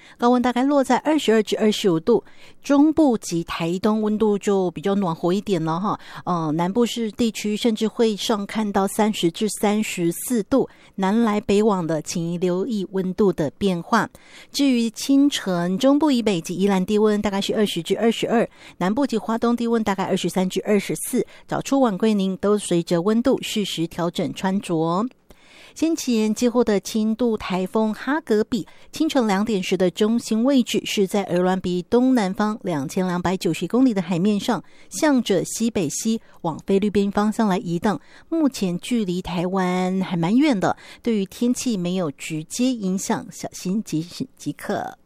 高温大概落在22至25度，中部及台东温度就比较暖和一点了哈。南部市地区甚至会上看到30至34度，南来北往的请留意温度的变化。至于清晨，中部以北及宜兰低温大概是20至22，南部及花东低温大概23至24，早出晚归您都随着温度适时调整穿着。先前接获的轻度台风哈格比，清晨2点时的中心位置是在鹅銮鼻东南方2290公里的海面上，向着西北西往菲律宾方向来移动，目前距离台湾还蛮远的，对于天气没有直接影响，小心即可。